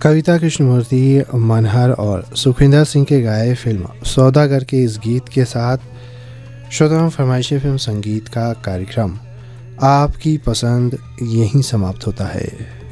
कविता कृष्णमूर्ति, मनहर और सुखविंदर सिंह के गाए फिल्म सौदागर के इस गीत के साथ श्रोताओं फरमाइशी फिल्म संगीत का कार्यक्रम आपकी पसंद यहीं समाप्त होता है।